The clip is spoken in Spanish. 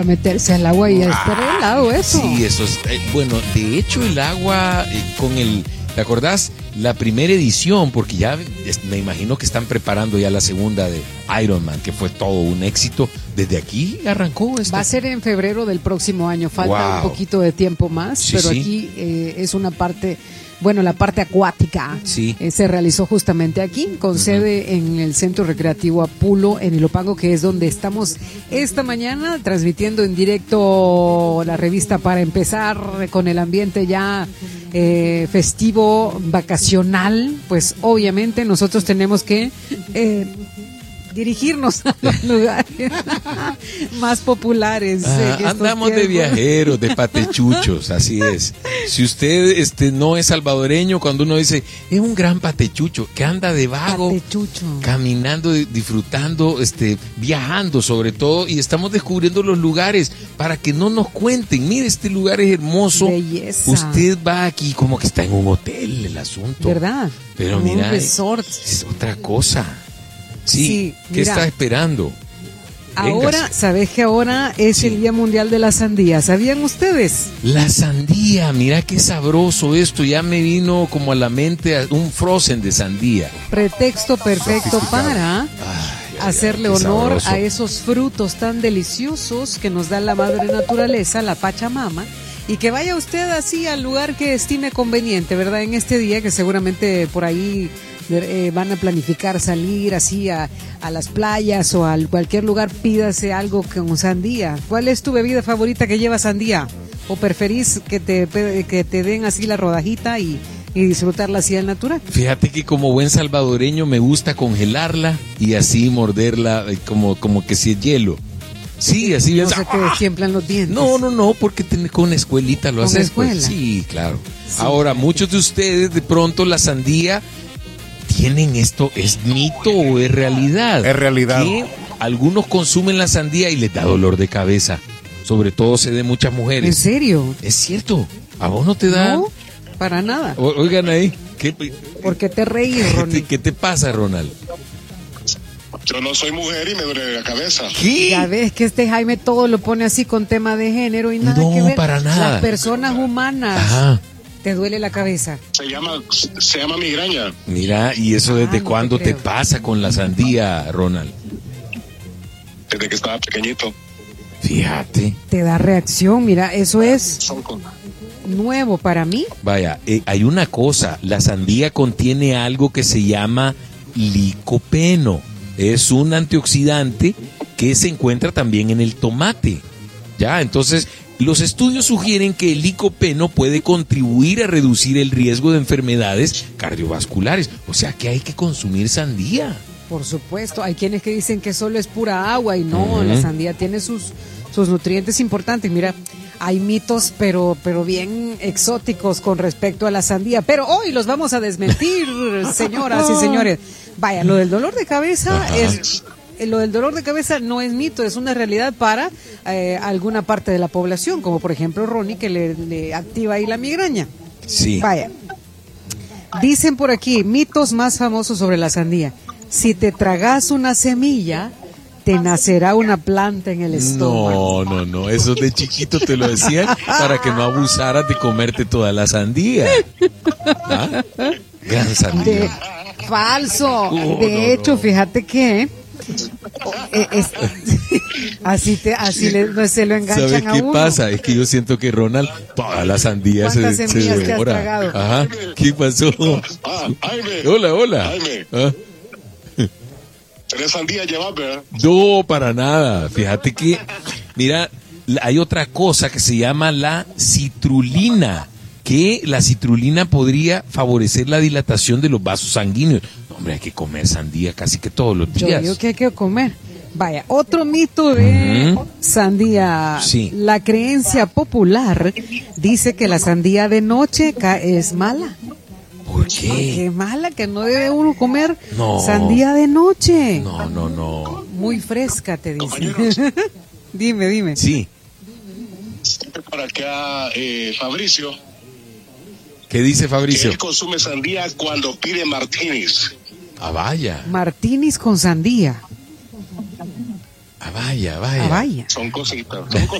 Meterse al agua y estar helado, eso. Sí, eso es. Bueno, de hecho, el agua con el. ¿Te acordás? La primera edición, porque ya me imagino que están preparando ya la segunda de Iron Man, que fue todo un éxito. Desde aquí arrancó esto. Va a ser en febrero del próximo año. Falta un poquito de tiempo más, sí, pero sí. aquí es una parte. Bueno, la parte acuática sí. Se realizó justamente aquí, con sede en el Centro Recreativo Apulo, en Ilopango, que es donde estamos esta mañana transmitiendo en directo la revista Para Empezar, con el ambiente ya festivo, vacacional. Pues obviamente nosotros tenemos que dirigirnos a los lugares más populares. Andamos de viajeros, de patechuchos, así es. Si usted no es salvadoreño, cuando uno dice, es un gran patechucho, que anda de vago, patechucho, caminando, disfrutando, viajando sobre todo, y estamos descubriendo los lugares para que no nos cuenten, mire, este lugar es hermoso. Belleza. Usted va aquí como que está en un hotel el asunto. ¿Verdad? Pero como mira, un resort. es otra cosa. Sí, ¿qué mira, está esperando? Ahora, Véngase. ¿sabes que ahora es el Día Mundial de la Sandía? ¿Sabían ustedes? La sandía, mira qué sabroso esto, ya me vino como a la mente un frozen de sandía. Pretexto perfecto para hacerle honor sabroso a esos frutos tan deliciosos que nos da la madre naturaleza, la Pachamama, y que vaya usted así al lugar que estime conveniente, ¿verdad? En este día que seguramente por ahí van a planificar salir así a las playas o a cualquier lugar, pídase algo con sandía. ¿Cuál es tu bebida favorita que lleva sandía? ¿O preferís que te den así la rodajita y disfrutarla así al natural? Fíjate que como buen salvadoreño me gusta congelarla y así morderla como que si es hielo. Sí, así bien. No se te destiemplan los dientes. No, porque con una escuelita lo haces. Pues. Sí, claro. Sí, ahora, muchos de ustedes de pronto la sandía tienen esto, ¿es mito o es realidad? Es realidad. Que algunos consumen la sandía y les da dolor de cabeza. Sobre todo se de muchas mujeres. ¿En serio? Es cierto. ¿A vos no te da? No, para nada. Oigan ahí. ¿Por qué te reís, Ronald? ¿Qué te pasa, Ronald? Yo no soy mujer y me duele la cabeza. ¿Qué? Ya ves que Jaime todo lo pone así con tema de género y nada que ver. No, para nada. Las personas humanas. Ajá. ¿Te duele la cabeza? Se llama migraña. Mira, ¿y eso desde cuándo te pasa con la sandía, Ronald? Desde que estaba pequeñito. Fíjate. Te da reacción, mira, eso es nuevo para mí. Vaya, hay una cosa, la sandía contiene algo que se llama licopeno. Es un antioxidante que se encuentra también en el tomate. Ya, entonces los estudios sugieren que el licopeno puede contribuir a reducir el riesgo de enfermedades cardiovasculares. O sea que hay que consumir sandía. Por supuesto, hay quienes que dicen que solo es pura agua y no, la sandía tiene sus nutrientes importantes. Mira, hay mitos pero bien exóticos con respecto a la sandía, pero hoy los vamos a desmentir, señoras y señores. Vaya, lo del dolor de cabeza lo del dolor de cabeza no es mito, es una realidad para alguna parte de la población, como por ejemplo Ronnie, que le activa ahí la migraña. Sí. Vaya, dicen por aquí, mitos más famosos sobre la sandía. Si te tragas una semilla, te nacerá una planta en el estómago. No, eso de chiquito te lo decían para que no abusaras de comerte toda la sandía. ¿Ah? Gran sandía. Falso. De hecho, fíjate que así se lo enganchan ¿Sabes a qué uno. pasa? Es que yo siento que Ronald toda la sandía se semillas te has devora. tragado? Ajá. ¿Qué pasó? Jaime. Hola. Jaime. ¿Ah? ¿Tenés sandía llevar, verdad? No, para nada. Fíjate que, mira, hay otra cosa que se llama la citrulina, que la citrulina podría favorecer la dilatación de los vasos sanguíneos. No, hombre, hay que comer sandía casi que todos los días. Yo digo que hay que comer. Vaya, otro mito de sandía. Sí. La creencia popular dice que la sandía de noche es mala. ¿Por qué? Qué mala, que no debe uno comer sandía de noche. No. Muy fresca, te dicen. Dime. Sí. Para acá, Fabricio. ¿Qué dice Fabricio? Que él consume sandía cuando pide martinis. Ah, vaya. Martinis con sandía. vaya. Vaya. Son cositas,